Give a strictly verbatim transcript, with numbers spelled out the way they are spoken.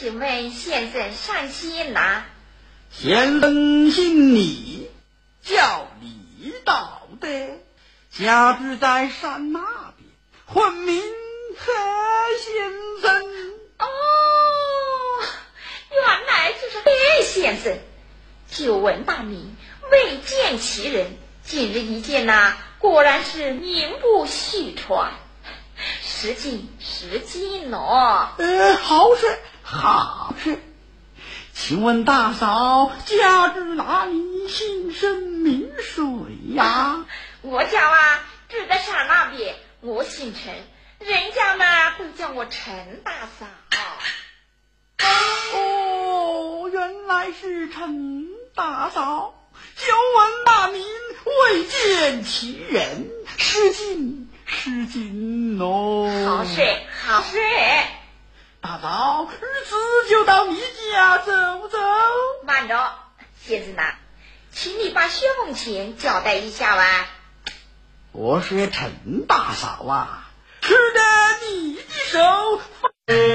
请问先生上仙哪？ 先生姓李，叫李道德，家住在山那边，混名何先生。 哦，原来这是何先生。久闻大名，未见其人，今日一见呐，果然是名不虚传。失敬失敬哦。 呃，好事好事。请问大嫂家住哪里，姓甚名谁呀？ 我家啊住在山那边，我姓陈，人家呢都叫我陈大嫂。 哦，原来是陈大嫂，久闻大名，未见其人，失敬失敬哦。 好事好事。 大嫂，日子就到你家走走。 慢着，先生呐，请你把薛凤琴交代一下吧。 我是陈大嫂啊，吃得你的手。